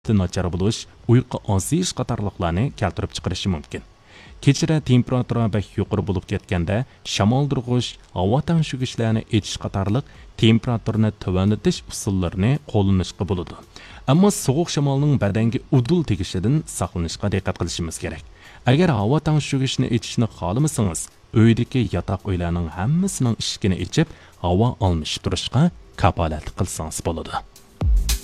nachar bo'lish, uyqu ozish qatorliqlarni keltirib chiqarishi mumkin. Kechira temperatura bak yuqori bo'lib ketganda shamoldurg'ish, havo tangshug'ichlarni etish qatorliq temperaturani tuvandatish usullarini qo'llanishga bo'ladi. Ammo sovuq shamolning badanga udul tegishidan saqlanishga diqqat qilishimiz kerak. Agar havo tangshug'ichni etishni xohlamasangiz, uydagi yotoq uylarning hammasining eshigini ochib, havo almashib turishga kapolat qilsangiz bo'ladi.